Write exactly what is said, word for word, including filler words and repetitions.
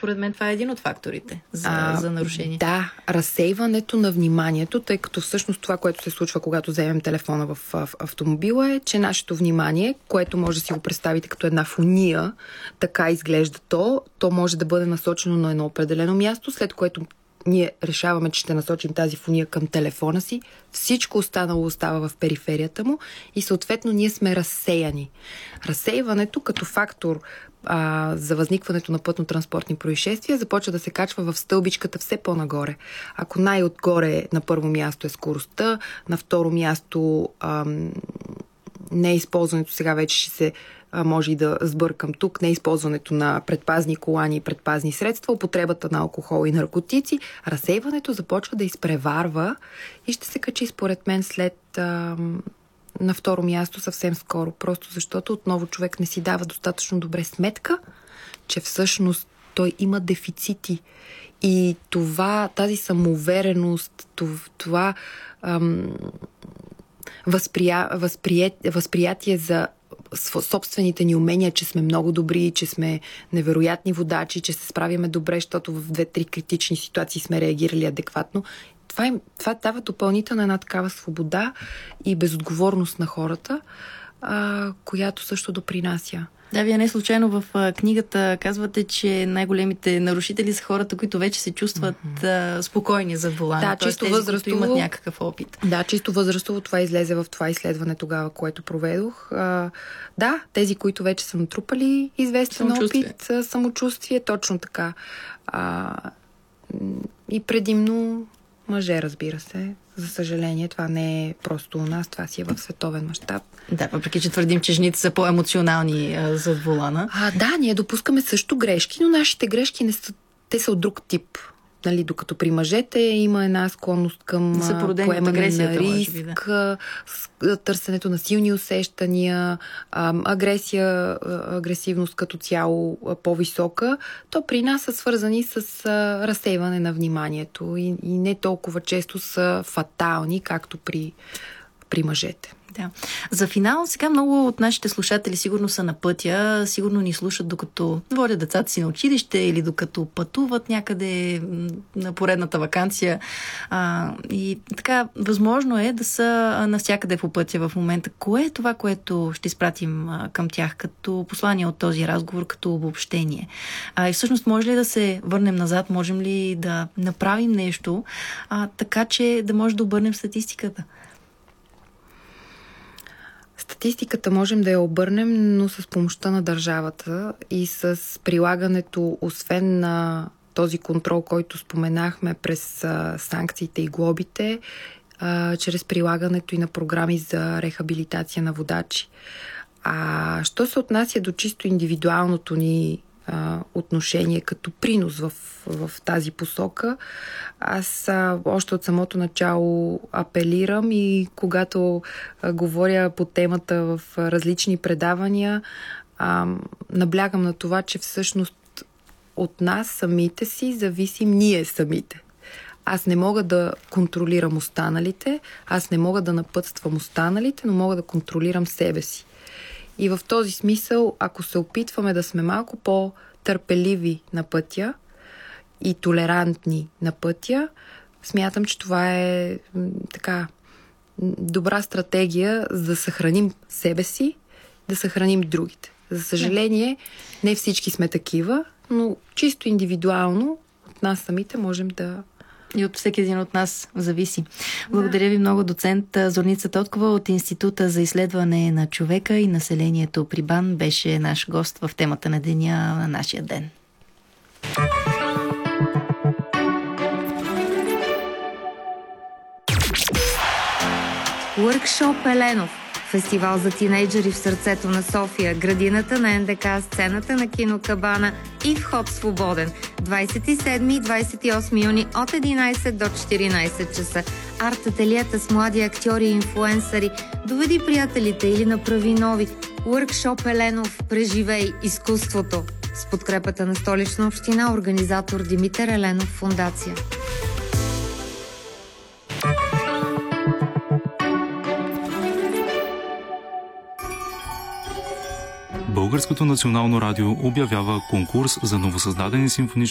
според мен това е един от факторите за, а, за нарушение. Да, разсейването на вниманието, тъй като всъщност това, което се случва, когато вземем телефона в, в автомобила, е, че нашето внимание, което може да си го представите като една фуния, така изглежда то, то може да бъде насочено на едно определено място, след което ние решаваме, че ще насочим тази фуния към телефона си, всичко останало остава в периферията му и съответно ние сме разсеяни. Разсейването като фактор а, за възникването на пътно-транспортни происшествия започва да се качва в стълбичката все по-нагоре. Ако най-отгоре на първо място е скоростта, на второ място ам, неизползването, сега вече ще се може и да сбъркам тук, неизползването на предпазни колани и предпазни средства, употребата на алкохол и наркотици, разсейването започва да изпреварва и ще се качи според мен след а, на второ място съвсем скоро. Просто защото отново човек не си дава достатъчно добре сметка, че всъщност той има дефицити. И това, тази самоувереност, това ам, възприя, възприят, възприятие за собствените ни умения, че сме много добри, че сме невероятни водачи, че се справяме добре, защото в две-три критични ситуации сме реагирали адекватно. Това, им, това дава допълнителна една такава свобода и безотговорност на хората, а, която също допринася. Да, вие не случайно в а, книгата казвате, че най-големите нарушители са хората, които вече се чувстват mm-hmm. а, спокойни за волана. Да, Тоест, чисто тези, възрастово, които имат някакъв опит. Да, чисто възрастово това излезе в това изследване тогава, което проведох. А, да, тези, които вече са натрупали известен опит, самочувствие, точно така. А, и предимно мъже, разбира се. За съжаление, това не е просто у нас, това си е в световен мащаб. Да, въпреки че твърдим, че жените са по-емоционални а, зад волана. А, да, ние допускаме също грешки, но нашите грешки не са, те са от друг тип. Нали, докато при мъжете има една склонност към поемане на риск, да. Търсенето на силни усещания, агресия, агресивност като цяло по-висока, то при нас са свързани с разсейване на вниманието и, и не толкова често са фатални, както при, при мъжете. Да. За финал, сега много от нашите слушатели сигурно са на пътя, сигурно ни слушат докато водят децата си на училище или докато пътуват някъде на поредната ваканция. А, и така, възможно е да са навсякъде по пътя в момента. Кое е това, което ще изпратим към тях като послание от този разговор, като обобщение? А, и всъщност може ли да се върнем назад, можем ли да направим нещо, а, така че да може да обърнем статистиката? Статистиката можем да я обърнем, но с помощта на държавата и с прилагането, освен на този контрол, който споменахме през а, санкциите и глобите, а, чрез прилагането и на програми за рехабилитация на водачи. А що се отнася до чисто индивидуалното ни а, отношение като принос в, в тази посока, аз а, още от самото начало апелирам и когато а, говоря по темата в а, различни предавания, а, наблягам на това, че всъщност от нас самите си зависим ние самите. Аз не мога да контролирам останалите, аз не мога да напътствам останалите, но мога да контролирам себе си. И в този смисъл, ако се опитваме да сме малко по-търпеливи на пътя и толерантни на пътя, смятам, че това е м, така добра стратегия за да съхраним себе си, да съхраним другите. За съжаление, не всички сме такива, но чисто индивидуално от нас самите можем да... И от всеки един от нас зависи. Благодаря ви много, доцент Зорница Тоткова от Института за изследване на човека и населението при БАН беше наш гост в темата на деня на нашия ден. Workshop Еленов. Фестивал за тинейджери в сърцето на София, градината на Ен Де Ка, сцената на кино Кабана и вход свободен. двадесет и седми и двадесет и осми юни от единадесет до четиринадесет часа. Арт-ателиета с млади актьори и инфлуенсъри. Доведи приятелите или направи нови. Workshop Еленов. Преживей изкуството. С подкрепата на Столична община, организатор Димитър Еленов фондация. Българското национално радио обявява конкурс за новосъздадени симфонични